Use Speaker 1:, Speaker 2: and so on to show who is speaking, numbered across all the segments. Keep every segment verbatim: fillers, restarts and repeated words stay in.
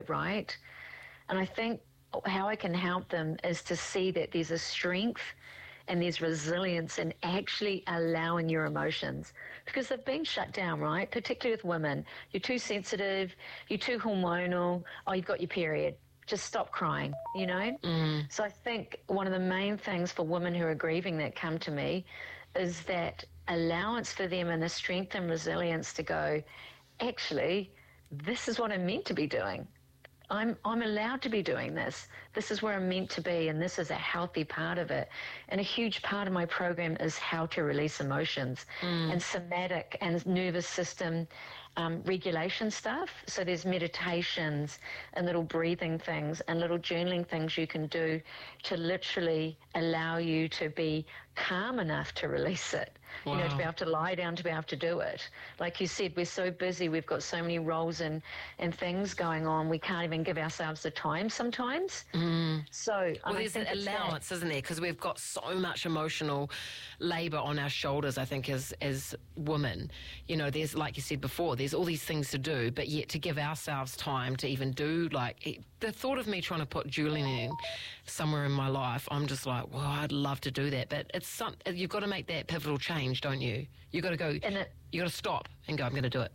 Speaker 1: right? And I think how I can help them is to see that there's a strength and there's resilience in actually allowing your emotions, because they've been shut down, right? Particularly with women. You're too sensitive, you're too hormonal, oh, you've got your period. Just stop crying, you know?
Speaker 2: Mm.
Speaker 1: So I think one of the main things for women who are grieving that come to me is that allowance for them and the strength and resilience to go, actually, this is what I'm meant to be doing. I'm I'm allowed to be doing this. This is where I'm meant to be, and this is a healthy part of it. And a huge part of my program is how to release emotions
Speaker 2: mm.
Speaker 1: and somatic and nervous system um, regulation stuff. So there's meditations and little breathing things and little journaling things you can do to literally allow you to be calm enough to release it.
Speaker 2: Wow.
Speaker 1: You know, to be able to lie down, to be able to do it. Like you said, we're so busy, we've got so many roles and, and things going on, we can't even give ourselves the time sometimes.
Speaker 2: Mm.
Speaker 1: So,
Speaker 2: well, there's an allowance, isn't there? Because we've got so much emotional labour on our shoulders, I think, as as women. You know, there's, like you said before, there's all these things to do, but yet to give ourselves time to even do, like, it, the thought of me trying to put Julian in somewhere in my life, I'm just like, well, I'd love to do that, but it's some, you've got to make that pivotal change, don't you? You've got to go,
Speaker 1: and it,
Speaker 2: you've got to stop and go, I'm going to do it.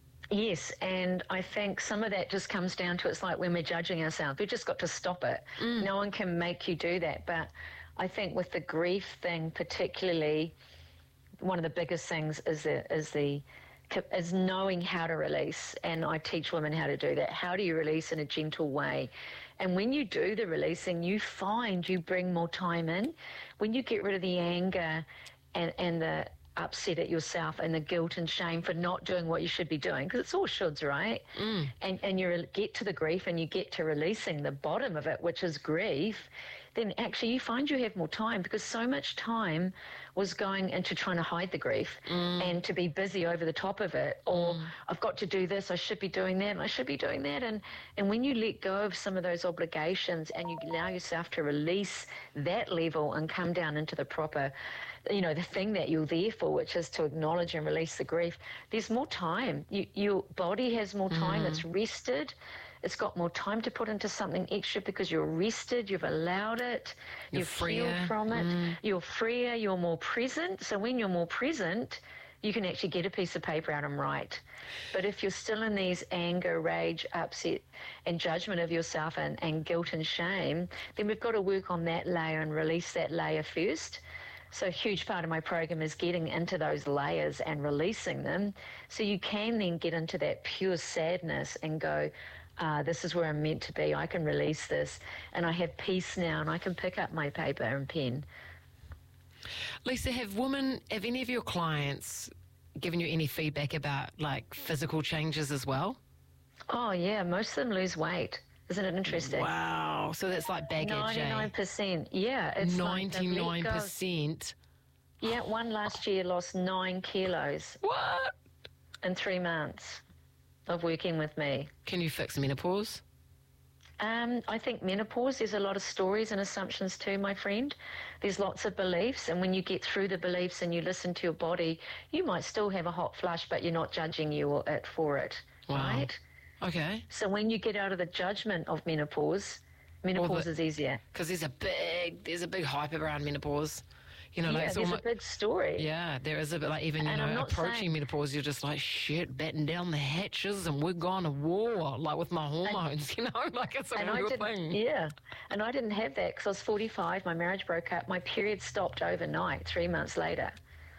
Speaker 1: Yes, and I think some of that just comes down to, it's like when we're judging ourselves, we've just got to stop it.
Speaker 2: Mm.
Speaker 1: No one can make you do that, but I think with the grief thing particularly, one of the biggest things is the, is the is knowing how to release, and I teach women how to do that. How do you release in a gentle way? And when you do the releasing, you find you bring more time in. When you get rid of the anger and, and the upset at yourself and the guilt and shame for not doing what you should be doing, because it's all shoulds, right?
Speaker 2: Mm.
Speaker 1: And and you get to the grief and you get to releasing the bottom of it, which is grief, then actually you find you have more time, because so much time was going into trying to hide the grief
Speaker 2: mm.
Speaker 1: and to be busy over the top of it, or mm. I've got to do this, I should be doing that, and I should be doing that. And, and when you let go of some of those obligations and you allow yourself to release that level and come down into the proper, you know, the thing that you're there for, which is to acknowledge and release the grief, there's more time. You, your body has more time. Mm. It's rested. It's got more time to put into something extra because you're rested, you've allowed it,
Speaker 2: you're
Speaker 1: you've
Speaker 2: freer.
Speaker 1: healed from it,
Speaker 2: mm.
Speaker 1: you're freer, you're more present. So when you're more present, you can actually get a piece of paper out and write. But if you're still in these anger, rage, upset and judgment of yourself and, and guilt and shame, then we've got to work on that layer and release that layer first. So a huge part of my program is getting into those layers and releasing them, so you can then get into that pure sadness and go, uh, this is where I'm meant to be. I can release this, and I have peace now, and I can pick up my paper and pen.
Speaker 2: Lisa, have women, have any of your clients given you any feedback about, like, physical changes as well?
Speaker 1: Oh, yeah, most of them lose weight. Isn't it interesting?
Speaker 2: Wow. So that's like baggage,
Speaker 1: ninety-nine percent. Eh? Yeah. It's
Speaker 2: ninety-nine percent.
Speaker 1: Like yeah, one last year lost nine kilos.
Speaker 2: What?
Speaker 1: In three months of working with me.
Speaker 2: Can you fix menopause?
Speaker 1: Um, I think menopause, there's a lot of stories and assumptions too, my friend. There's lots of beliefs, and when you get through the beliefs and you listen to your body, you might still have a hot flush, but you're not judging you or it for it,
Speaker 2: wow.
Speaker 1: right?
Speaker 2: Okay.
Speaker 1: So when you get out of the judgment of menopause, menopause
Speaker 2: the,
Speaker 1: is easier.
Speaker 2: Because there's a big, there's a big hype around menopause. You know,
Speaker 1: yeah,
Speaker 2: like it's
Speaker 1: there's
Speaker 2: almost,
Speaker 1: a big story.
Speaker 2: Yeah, there is a bit, like, even, you
Speaker 1: and
Speaker 2: know, approaching
Speaker 1: saying,
Speaker 2: menopause, you're just like, shit, batten down the hatches and we're going to war, like with my hormones, and, you know, like it's a real thing.
Speaker 1: Yeah, and I didn't have that because I was forty-five, my marriage broke up, my period stopped overnight, three months later.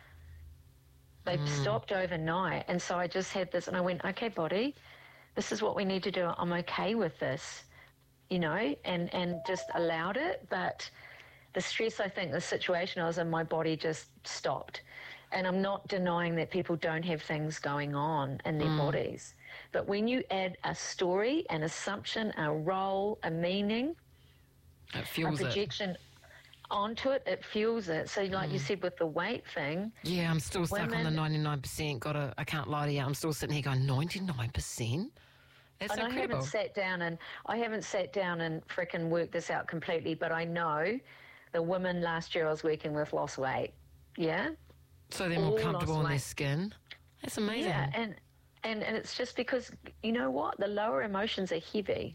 Speaker 1: They mm. stopped overnight, and so I just had this, and I went, okay, body, this is what we need to do. I'm okay with this, you know, and, and just allowed it. But the stress, I think, the situation I was in, my body just stopped. And I'm not denying that people don't have things going on in their mm. bodies. But when you add a story, an assumption, a role, a meaning,
Speaker 2: it fuels
Speaker 1: a projection
Speaker 2: it.
Speaker 1: onto it, it fuels it. So like mm. you said with the weight thing.
Speaker 2: Yeah, I'm still stuck women, on the ninety-nine percent. Got to, I can't lie to you. I'm still sitting here going, ninety-nine percent? That's
Speaker 1: and
Speaker 2: incredible.
Speaker 1: I haven't sat down and I haven't sat down and frickin' worked this out completely, but I know the women last year I was working with lost weight. Yeah?
Speaker 2: So they're more All comfortable in their skin. That's amazing.
Speaker 1: Yeah, and, and, and it's just because, you know what? The lower emotions are heavy.